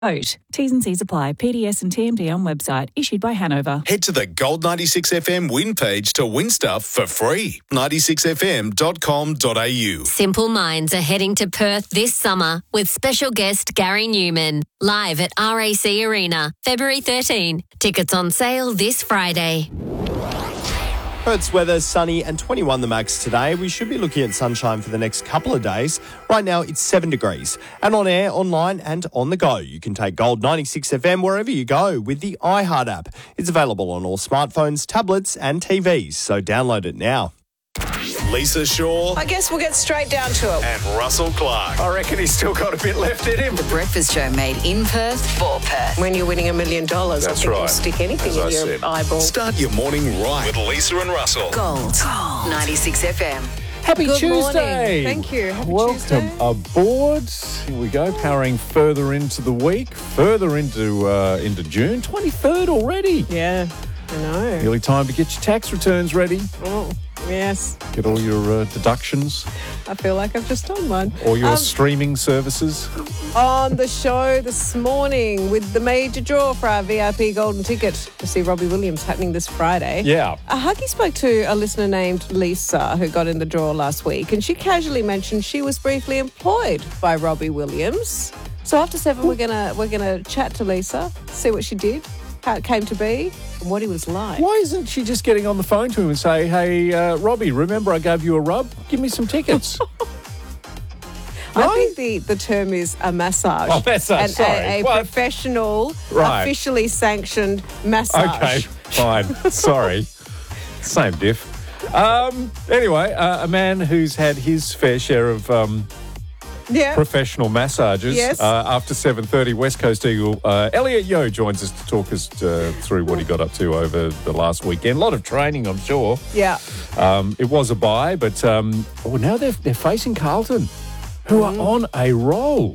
Vote. T's and C's apply. PDS and TMD on website. Issued by Hanover. Head to the Gold 96 FM win page to win stuff for free. 96fm.com.au. Simple Minds are heading to Perth this summer with special guest Gary Newman. Live at RAC Arena, February 13. Tickets on sale this Friday. Perth's weather, sunny and 21 the max today. We should be looking at sunshine for the next couple of days. Right now it's 7 degrees. And on air, online and on the go. You can take Gold 96 FM wherever you go with the iHeart app. It's available on all smartphones, tablets and TVs, so download it now. Lisa Shaw I guess we'll get straight down to it. and Russell Clark. I reckon he's still got a bit left in him. The Breakfast Show made in Perth for Perth. When you're winning $1 million, I That's think you'll right. stick anything As in I your said. eyeball. Start your morning right with Lisa and Russell. Gold 96 FM. Happy Good Tuesday. morning. Thank you. Happy Welcome Tuesday. aboard. Here we go, powering further into the week, further into June. 23rd already. Yeah, I know. Nearly time to get your tax returns ready. Oh, yes. Get all your deductions, I feel like I've just done one. all your streaming services. On the show this morning with the major draw for our VIP golden ticket to see Robbie Williams happening this Friday. Yeah. Huggy spoke to a listener named Lisa who got in the draw last week, and she casually mentioned she was briefly employed by Robbie Williams. So after 7, we're gonna chat to Lisa, see what she did, how it came to be, and what he was like. Why isn't she just getting on the phone to him and say, hey, Robbie, remember I gave you a rub? Give me some tickets. I think the term is a massage. Oh, massage, And sorry. a What? professional, Right. officially sanctioned massage. Okay, fine. Sorry. Same diff. Anyway, a man who's had his fair share of Yeah. professional massages. Yes. After 7:30, West Coast Eagle Elliot Yeo joins us to talk us through what he got up to over the last weekend. A lot of training, I'm sure. Yeah. It was a bye, but now they're facing Carlton, who are on a roll.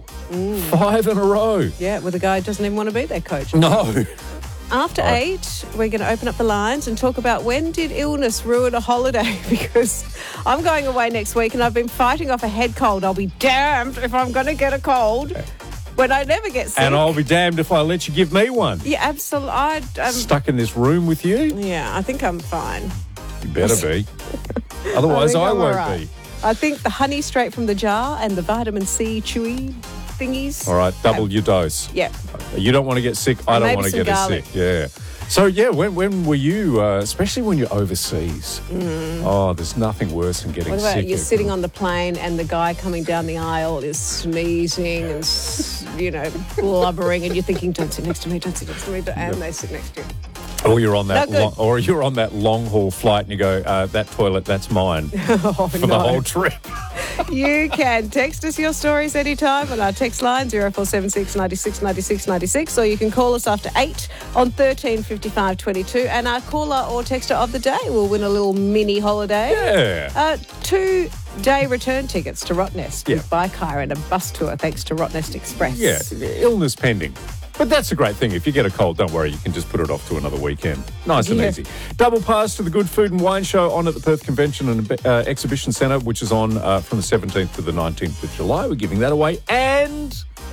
5 in a row. Yeah, well, the guy doesn't even want to be their coach. No. After 8, we're going to open up the lines and talk about when did illness ruin a holiday? Because I'm going away next week and I've been fighting off a head cold. I'll be damned if I'm going to get a cold when I never get sick. And I'll be damned if I let you give me one. Yeah, absolutely. Stuck in this room with you? Yeah, I think I'm fine. You better be. Otherwise, think I I'm won't all right. be. I think the honey straight from the jar and the vitamin C chewy thingies. All right, double your dose. Yeah. You don't want to get sick. I don't maybe want to some get as garlic. sick. Yeah. So, yeah, when were you, especially when you're overseas? Oh, there's nothing worse than getting What about sick. you're sitting on the plane and the guy coming down the aisle is sneezing and, blubbering, and you're thinking, don't sit next to me, don't sit next to me, and they sit next to you. Or you're on that, Not good. you're on that long haul flight, and you go, that toilet, that's mine Oh, for the whole trip. You can text us your stories anytime on our text line 0476 96 96 96, or you can call us after 8 on 13 55 22, and our caller or texter of the day will win a little mini holiday. Yeah. 2-day return tickets to Rottnest Yeah. with bike hire and a bus tour thanks to Rottnest Express. Yeah, illness pending. But that's a great thing. If you get a cold, don't worry. You can just put it off to another weekend. Nice and Yeah. easy. Double pass to the Good Food and Wine Show on at the Perth Convention and Exhibition Centre, which is on from the 17th to the 19th of July. We're giving that away. And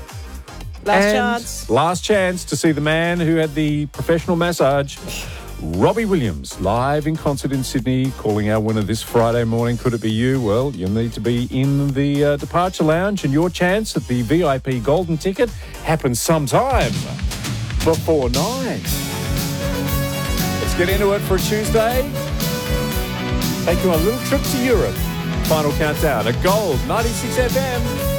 last chance to see the man who had the professional massage, Robbie Williams, live in concert in Sydney, calling our winner this Friday morning. Could it be you? Well, you need to be in the departure lounge, and your chance at the VIP golden ticket happens sometime before 9. Let's get into it for a Tuesday. Take you on a little trip to Europe. Final countdown at Gold 96 FM.